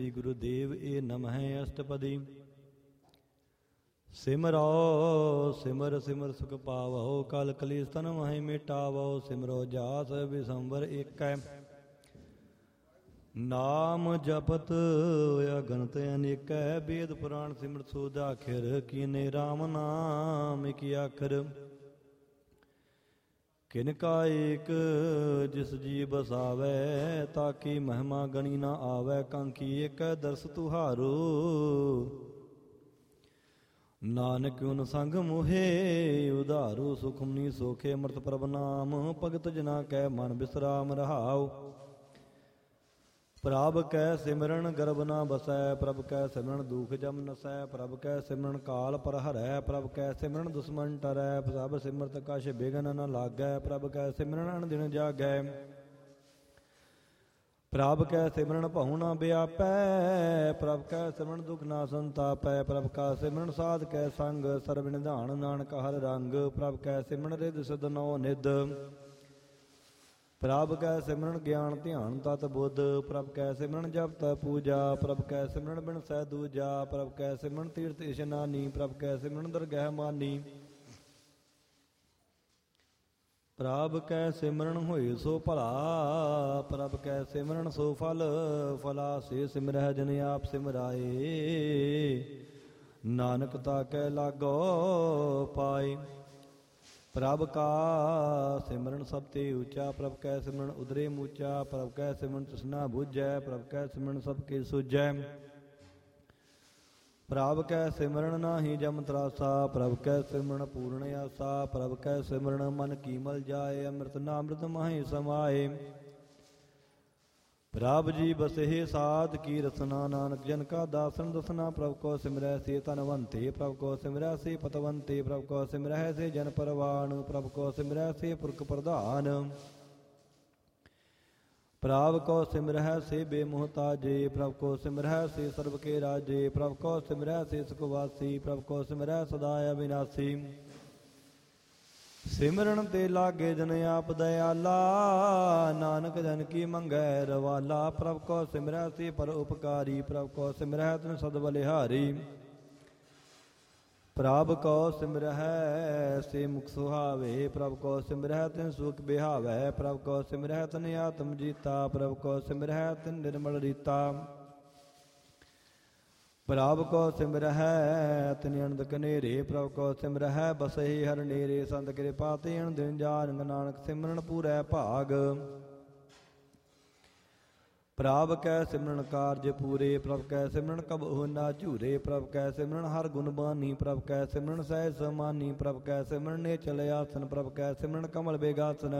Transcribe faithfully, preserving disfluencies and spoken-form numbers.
ਗੁਰੂਦੇਵ ਏ ਨਮਹਿ ਅਸ਼ਟਪਦੀ। ਸਿਮਰੋ ਸਿਮਰ ਸਿਮਰ ਸੁਖ ਪਾਵੋ, ਕਲ ਕਲੇਸ਼ ਤਨ ਮਹਿ ਮਿਟਾਵੋ। ਸਿਮਰੋ ਜਾਸ ਵਿਸੰਬਰ ਏਕੈ, ਨਾਮ ਜਪਤ ਅਗਨਤ ਅਨੇਕੈ। ਵੇਦ ਪੁਰਾਣ ਸਿਮਰਤ ਸੋਧ ਆਖਿਰ, ਕੀਨੇ ਰਾਮ ਨਾਮ ਇਕ ਆਖਰ। ਕਿਨ ਕਾ ਏਕ ਜਿਸ ਜੀ ਬਸਾਵੈ, ਤਾਕੀ ਮਹਿਮਾ ਗਣੀ ਨਾ ਆਵੈ। ਕਾਂਖੀ ਏਕੈ ਦਰਸ ਤੁਹਾਰੋ, ਨਾਨਕ ਉਨ ਸੰਗ ਮੋਹੇ ਉਧਾਰੂ। ਸੁਖਮਨੀ ਸੋਖੇ ਅੰਮ੍ਰਿਤ ਪ੍ਰਭ ਨਾਮ, ਭਗਤ ਜਨਾ ਕੈ ਮਨ ਬਿਸਰਾਮ ਰਹਾਉ। ਪ੍ਰਭ ਕੈ ਸਿਮਰਨ ਗਰਭ ਨਾ ਬਸੈ, ਪ੍ਰਭ ਕੈ ਸਿਮਰਨ ਦੁਖ ਜਮ ਨਸੈ। ਪ੍ਰਭ ਕੈ ਸਿਮਰਨ ਕਾਲ ਪਰ ਹਰੈ, ਪ੍ਰਭ ਕੈ ਸਿਮਰਨ ਦੁਸ਼ਮਨ ਟਰੈ। ਪ੍ਰਭ ਸਿਮਰਤ ਕਛ ਬਿਘਨ ਨ ਲਾਗੈ, ਪ੍ਰਭ ਕੈ ਸਿਮਰਨ ਅਨਦਿਨ ਜਾਗੈ। ਪ੍ਰਭ ਕੈ ਸਿਮਰਨ ਭਉ ਨ ਵਿਆਪੈ, ਪ੍ਰਭ ਕੈ ਸਿਮਰਨ ਦੁਖ ਨਾ ਸੰਤਾਪੈ। ਪ੍ਰਭ ਕਾ ਸਿਮਰਨ ਸਾਧ ਕੈ ਸੰਗ, ਸਰਬ ਨਿਧਾਨ ਨਾਨਕ ਹਰਿ ਰੰਗ। ਪ੍ਰਭ ਕੈ ਸਿਮਰਨ ਰਿਦ ਸਿਧ ਨੌ ਨਿਧ, ਪ੍ਰਭ ਕੈ ਸਿਮਰਨ ਗਿਆਨ ਧਿਆਨ ਤਤ ਬੁੱਧ। ਪ੍ਰਭ ਕੈ ਸਿਮਰਨ ਜਪ ਤਪ ਪੂਜਾ, ਪ੍ਰਭ ਕੈ ਸਿਮਰਨ ਬਿਨ ਸਹਿ ਦੂਜਾ। ਪ੍ਰਭ ਕੈ ਸਿਮਰਨ ਤੀਰਥ ਇਸ਼ਨਾਨੀ, ਪ੍ਰਭ ਕੈ ਸਿਮਰਨ ਦਰਗਹਿ ਮਾਨੀ। ਪ੍ਰਭ ਕੈ ਸਿਮਰਨ ਹੋਏ ਸੋ ਭਲਾ, ਪ੍ਰਭ ਕੈ ਸਿਮਰਨ ਸੋ ਫਲ ਫਲਾ। ਸੇ ਸਿਮਰਹਿ ਜਿਨ ਆਪ ਸਿਮਰਾਏ, ਨਾਨਕ ਤਾ ਕੈ ਲਾਗੋ ਪਾਏ। ਪ੍ਰਭ ਕਾ ਸਿਮਰਨ ਸਭ ਤੇ ਉੱਚਾ, ਪ੍ਰਭ ਕੈ ਸਿਮਰਨ ਉਦਰੇ ਮੂਚਾ। ਪ੍ਰਭ ਕੈ ਸਿਮਰਨ ਤ੍ਰਿਸ਼ਨਾ ਬੁਝੈ, ਪ੍ਰਭ ਕੈ ਸਿਮਰਨ ਸਭ ਕੇ ਸੁਝੈ। ਪ੍ਰਭ ਕੈ ਸਿਮਰਨ ਨਾਹੀ ਜਮ ਤਰਾਸਾ, ਪ੍ਰਭ ਕੈ ਸਿਮਰਨ ਪੂਰਨ ਆਸਾ। ਪ੍ਰਭ ਕੈ ਸਿਮਰਨ ਮਨ ਕੀਮਲ ਜਾਏ, ਅੰਮ੍ਰਿਤ ਨਾਮ੍ਰਿਤ ਮਾਹਿ ਸਮਾਏ। ਪ੍ਰਭ ਜੀ ਬਸਹਿ ਸਾਧ ਕੀ ਰਸਨਾ, ਨਾਨਕ ਜਨ ਕਾ ਦਾਸਨ ਦਸਨਾ। ਪ੍ਰਭ ਕੋ ਸਿਮਰੈ ਸੇ ਧਨਵੰਤੇ, ਪ੍ਰਭ ਕੋ ਸਿਮਰੈ ਸੇ ਪਤਵੰਤੇ। ਪ੍ਰਭ ਕੋ ਸਿਮਰੈ ਸੇ ਜਨ ਪਰਵਾਨ, ਪ੍ਰਭ ਕੋ ਸਿਮਰੈ ਸੇ ਪੁਰਖ ਪ੍ਰਧਾਨ। ਪ੍ਰਭ ਕੋ ਸਿਮਰਹਿ ਸੇ ਬੇਮੁਹਤਾਜੇ, ਪ੍ਰਭ ਕੋ ਸਿਮਰਹਿ ਸੇ ਸਰਬ ਕੇ ਰਾਜੇ। ਪ੍ਰਭ ਕੋ ਸਿਮਰਹਿ ਸੇ ਸੁਖ ਵਾਸੀ, ਪ੍ਰਭ ਕੋ ਸਿਮਰਹਿ ਸਦਾ ਅਬਿਨਾਸੀ। ਸਿਮਰਨ ਤੇ ਲਾਗੇ ਜਨ ਆਪ ਦਇਆਲਾ, ਨਾਨਕ ਜਨ ਕੀ ਮੰਗੈ ਰਵਾਲਾ। ਪ੍ਰਭ ਕੋ ਸਿਮਰੈ ਸੇ ਪਰ ਉਪਕਾਰੀ, ਪ੍ਰਭ ਕੋ ਸਿਮਰੈ ਤਿਨ ਸਦ ਬਲਿਹਾਰੀ। ਪ੍ਰਭ ਕੋ ਸਿਮਰਹਿ ਸੇ ਮੁਖ ਸੁਹਾਵੇ, ਪ੍ਰਭ ਕੋ ਸਿਮਰਹਿ ਤਿਨ ਸੁਖ ਬਿਹਾਵੈ। ਪ੍ਰਭ ਕੋ ਸਿਮਰਹਿ ਤਿਨ ਆਤਮ ਜੀਤਾ, ਪ੍ਰਭ ਕੋ ਸਿਮਰਹਿ ਤਿਨ ਨਿਰਮਲ ਰੀਤਾ। ਪ੍ਰਭ ਕੋ ਸਿਮਰਹਿ ਤਿਨ ਅਨੰਦ ਕਨੇਰੇ, ਪ੍ਰਭ ਕੋ ਸਿਮਰਹਿ ਬਸਹਿ ਹਰਿ ਨੇਰੇ। ਸੰਤ ਕਿਰਪਾ ਤੇ ਅਨਦਿਨ ਜਾਣਿ, ਨਾਨਕ ਸਿਮਰਨ ਪੂਰੈ ਭਾਗ। ਪ੍ਰਭ ਕੈ ਸਿਮਰਨ ਕਾਰਜ ਪੂਰੇ, ਪ੍ਰਭ ਕੈ ਸਿਮਰਨ ਕਬਹੁ ਨਾ ਝੂਰੇ। ਪ੍ਰਭ ਕੈ ਸਿਮਰਨ ਹਰ ਗੁਣ ਬਾਨੀ, ਪ੍ਰਭ ਕੈ ਸਿਮਰਨ ਸਹਿਜ ਸਮਾਨੀ। ਪ੍ਰਭ ਕੈ ਸਿਮਰਨ ਨਿਚਲ ਆਸਨ, ਪ੍ਰਭ ਕੈ ਸਿਮਰਨ ਕਮਲ ਬੇਗਾਸਨ।